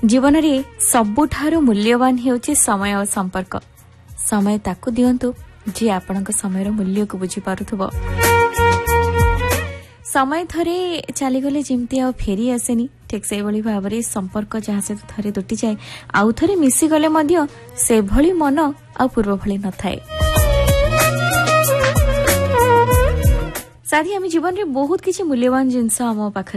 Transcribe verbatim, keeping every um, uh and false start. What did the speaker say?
जीवन रे सबुठारु मूल्यवान हेउची समय और संपर्क। समय ताकू दियंतु जे आपनक समयर मूल्य को बुझी पारुथबो। समय थरे चली गले जिमती आ फेरी आसेनी, ठीक से भली भाबरे संपर्क जहाँ से थरे दुटी जाए आउ थरे मिसी गले मध्य से भली मन आ पूर्व भली न थाए। साथी आम जीवन रे बहुत किछि मूल्यवान जिनस आम पाखरे